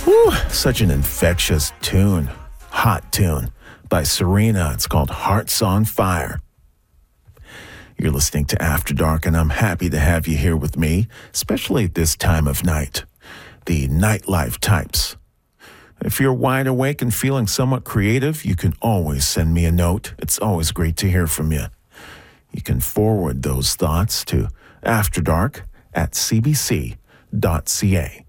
Whew, such an infectious tune. Hot tune by Serena. It's called Hearts on Fire. You're listening to After Dark, and I'm happy to have you here with me, especially at this time of night. The nightlife types. If you're wide awake and feeling somewhat creative, you can always send me a note. It's always great to hear from you. You can forward those thoughts to afterdark@cbc.ca.